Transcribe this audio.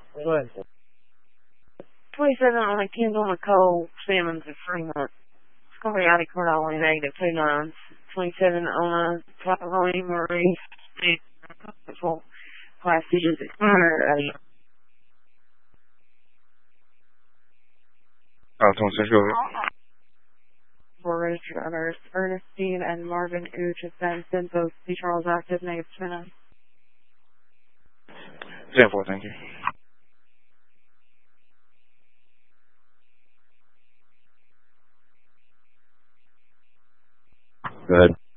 Go ahead. 27 on the Kendall Nicole Simmons of Fremont. Scoliotic only negative 2 nines. 27 on Tony Marie. Class digits expired. 同时是 For registered others, Ernestine and Marvin Uch have been sent both C. Charles active negative 2 9. 10-4, thank you. Go ahead.